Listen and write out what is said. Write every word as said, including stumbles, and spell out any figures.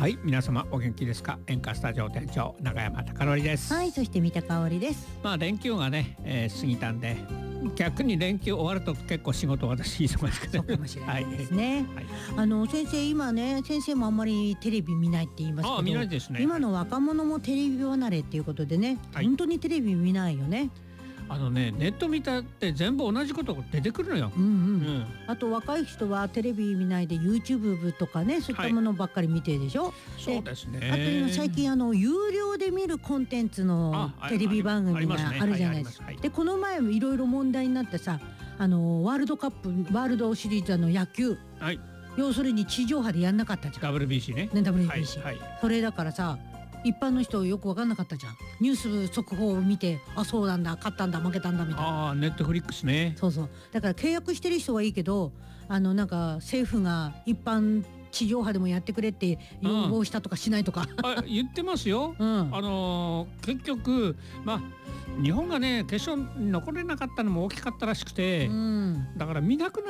はい、皆様お元気ですか。演歌スタジオ店長永山貴則です。 はい、そして三田香織です。 まあ連休がね、えー過ぎたんで、逆に連休終わると結構仕事私忙しくてそうかもしれないですね。 はいはい、 あの先生、今ね、先生もあんまりテレビ見ないって言いますけど、 あ見ないですね。 今の若者もテレビ離れっていうことでね、 はい、 本当にテレビ見ないよね。 あのね、ネット見たって全部同じことが出てくるのよ。 うんうん。 うん、 あと若い人はテレビ見ないで YouTube とかね、そういったものばっかり見てるでしょ。 はい、そうですね。 あと今最近あの有料で見るコンテンツのテレビ番組があるじゃないですか。でこの前もいろいろ問題になってさ、あのワールドカップワールドシリーズの野球、 はい、 要するに地上波でやんなかったじゃん。 ダブリュービーシー ね。 ね ダブリュービーシー、 はいはい、 それだからさ、一般の人よく分かんなかったじゃん。ニュース速報を見て、あ、そうなんだ、勝ったんだ、負けたんだみたいな。 ああ、ネットフリックスね。 そうそう。だから契約してる人はいいけど、あのなんか政府が一般地上波でもやってくれって要望したとかしないとか、 うん、あ言ってますよ。 うん、 あのー、結局まあ日本がね決勝に残れなかったのも大きかったらしくて、 うん、 だから見なくな